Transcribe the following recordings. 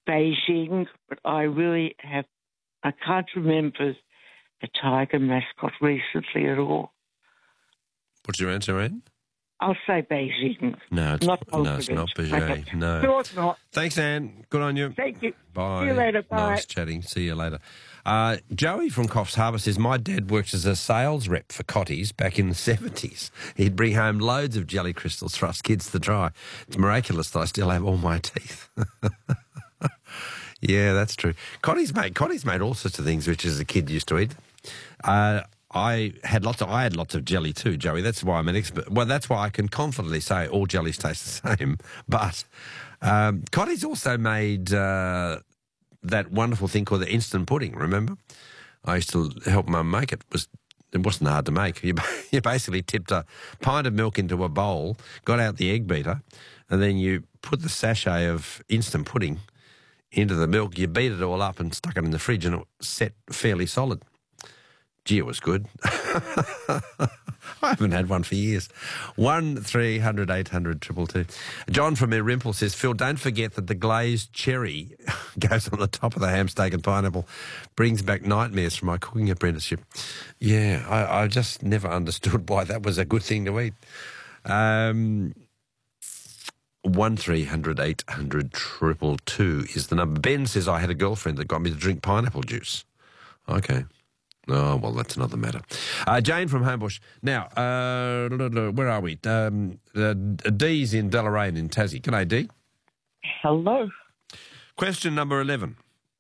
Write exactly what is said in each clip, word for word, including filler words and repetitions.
Beijing, but I really have, I can't remember the tiger mascot recently at all. What's your answer, Anne? I'll say Beijing. No, it's not no, it's not Beijing. No. No, it's not. Thanks, Anne. Good on you. Thank you. Bye. See you later. Bye. Nice chatting. See you later. Uh, Joey from Coffs Harbour says, my dad worked as a sales rep for Cotties back in the seventies. He'd bring home loads of jelly crystals for us kids to try. It's miraculous that I still have all my teeth. Yeah, that's true. Cotties made, Cotties made all sorts of things which as a kid used to eat. Uh, I had lots of I had lots of jelly too, Joey. That's why I'm an expert. Well, that's why I can confidently say all jellies taste the same. But um, Cotties also made uh, that wonderful thing called the instant pudding. Remember, I used to help Mum make it. It was it wasn't hard to make. You you basically tipped a pint of milk into a bowl, got out the egg beater, and then you put the sachet of instant pudding into the milk. You beat it all up and stuck it in the fridge, and it set fairly solid. Gee, it was good. I haven't had one for years. One three hundred eight hundred triple two. John from Merimple says, Phil, don't forget that the glazed cherry goes on the top of the ham, steak and pineapple. Brings back nightmares from my cooking apprenticeship. Yeah, I, I just never understood why that was a good thing to eat. Um, one three hundred eight hundred triple two is the number. Ben says, I had a girlfriend that got me to drink pineapple juice. Okay. Oh, well, that's another matter. Uh, Jane from Homebush. Now, uh, where are we? Um, uh, Dee's in Deloraine in Tassie. G'day, Dee. Hello. Question number eleven.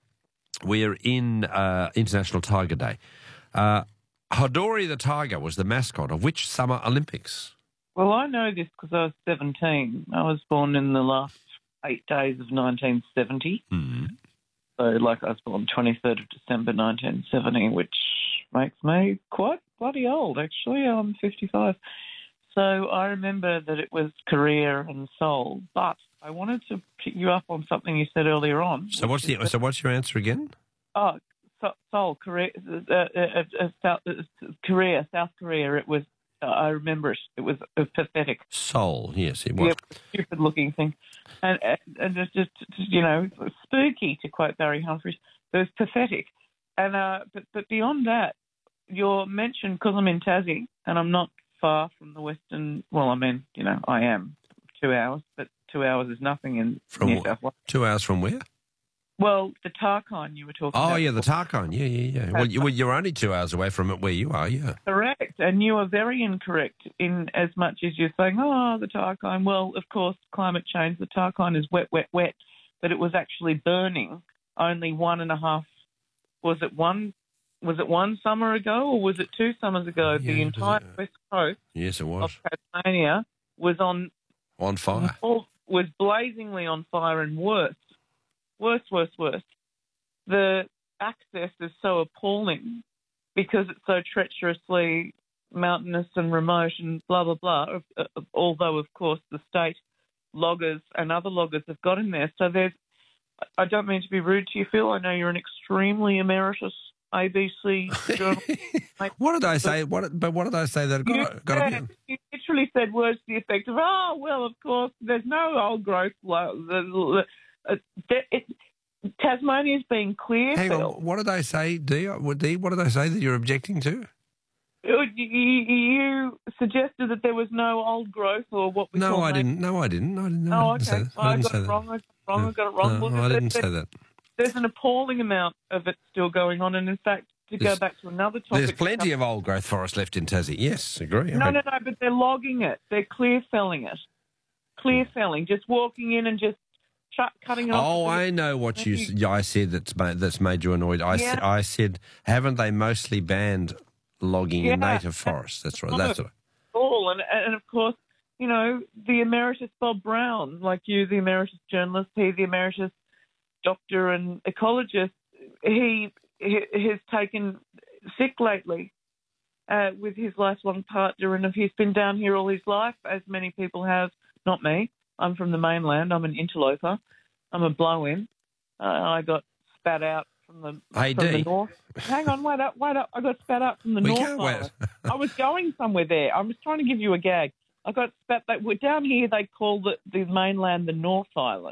We're in uh, International Tiger Day. Uh, Hodori the tiger was the mascot of which Summer Olympics? Well, I know this because I was seventeen. I was born in the last eight days of nineteen seventy. Mm-hmm. So, like, I was born twenty-third of December nineteen seventy, which makes me quite bloody old, actually. I'm fifty-five. So I remember that it was Korea and Seoul, but I wanted to pick you up on something you said earlier on. So what's the so what's your answer again? Oh, so, Seoul, Korea, uh, uh, uh, South, uh, Korea, South Korea. It was. Uh, I remember it. It was uh, pathetic. Seoul, yes, it was. Yeah, stupid-looking thing, and and it's just you know spooky, to quote Barry Humphries. It was pathetic, and uh, but but beyond that, your mention, because I'm in Tassie and I'm not far from the Western. Well, I mean, you know, I am two hours, but two hours is nothing in from New South Wales. Two hours from where? Well, the Tarkine you were talking oh, about. Oh, yeah, the Tarkine. Yeah, yeah, yeah. Well, you, well, you're only two hours away from it where you are, yeah. Correct. And you are very incorrect in as much as you're saying, oh, the Tarkine. Well, of course, climate change, the Tarkine is wet, wet, wet. But it was actually burning only one and a half, was it one was it one summer ago or was it two summers ago? Yeah, the entire it, uh, west coast yes, it was. of Tasmania was on... On fire. Was blazingly on fire and worse. Worse, worse, worse. The access is so appalling because it's so treacherously mountainous and remote and blah, blah, blah, although, of course, the state loggers and other loggers have got in there. So there's, I don't mean to be rude to you, Phil. I know you're an extremely emeritus A B C journalist. What did I say? What? But what did I say that got, you, got said, you literally said words to the effect of, oh, well, of course, there's no old growth. Lo- Uh, it, Tasmania's being clear. Hang Phil. on, what did I say, Dee? What, Dee, what did I say that you're objecting to? You, you suggested that there was no old growth or what we No, call I maybe- didn't. No, I didn't. No, I didn't. Oh, I didn't okay. say that. I, I didn't got say it that. wrong. I got it wrong. No, I got it wrong. no, Well, I there- didn't there- say that. There's an appalling amount of it still going on, and in fact, to There's- go back to another topic... There's plenty of old growth forest left in Tassie. Yes, agree. No, Okay. no, no, but they're logging it. They're clear felling it. Clear felling. Just walking in and just ch- cutting it off. Oh, I know what you. s- I said that's made, that's made you annoyed. I, Yeah. s- I said, haven't they mostly banned logging in Yeah. native forests? That's right. That's right. all. And, and of course, you know, the emeritus Bob Brown, like you, the emeritus journalist, he, the emeritus doctor and ecologist, he, he has taken sick lately uh, with his lifelong partner, and he's been down here all his life, as many people have. Not me. I'm from the mainland. I'm an interloper. I'm a blow-in. Uh, I got spat out from the, Hey, from the Dee. north. Hang on, wait up, wait up. I got spat out from the We North can't wait. Island. I was going somewhere there. I was trying to give you a gag. I got spat. They, down here, they call the, the mainland the North Island.